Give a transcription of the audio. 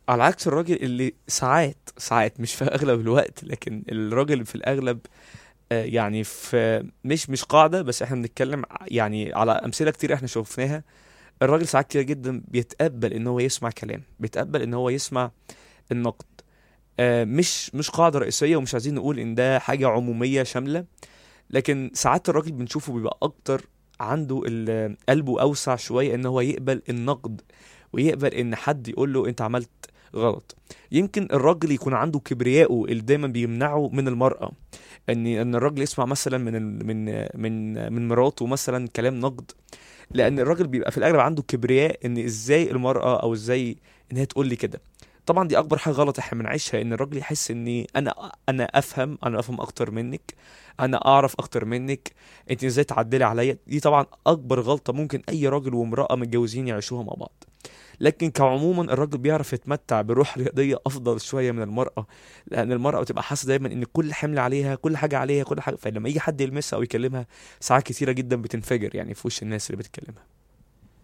على عكس الراجل اللي ساعات مش في اغلب الوقت، لكن الراجل في الاغلب يعني في مش قاعدة، بس احنا بنتكلم يعني على امثلة كتير احنا شوفناها. الراجل ساعات كتير جدا بيتقبل ان هو يسمع كلام، بيتقبل ان هو يسمع النقد. مش قاعدة رئيسية، ومش عايزين نقول ان ده حاجة عمومية شاملة، لكن ساعات الراجل بنشوفه بيبقى اكتر عنده قلبه اوسع شوية ان هو يقبل النقد، ويقبل ان حد يقول له انت عملت غلط. يمكن الراجل يكون عنده كبرياءه اللي دايما بيمنعه من المرأة، ان الراجل يسمع مثلا من مراته مثلا كلام نقد، لان الراجل بيبقى في الاغلب عنده كبرياء ان ازاي المرأة او ازاي ان هي تقول لي كده. طبعا دي اكبر حاجه غلط احنا بنعيشها، ان الراجل يحس اني انا افهم اكتر منك، انا اعرف اكتر منك، انت ازاي تعدلي عليا. دي طبعا اكبر غلطه ممكن اي راجل وامراه متجوزين يعيشوها مع بعض. لكن كعموما الراجل بيعرف يتمتع بروح رياضيه افضل شويه من المراه، لان المراه بتبقى حاسه دايما ان كل حمل عليها، كل حاجه عليها، كل حاجه، فلما يجي حد يلمسها او يكلمها ساعات كتيره جدا بتنفجر يعني في وش الناس اللي بتكلمها.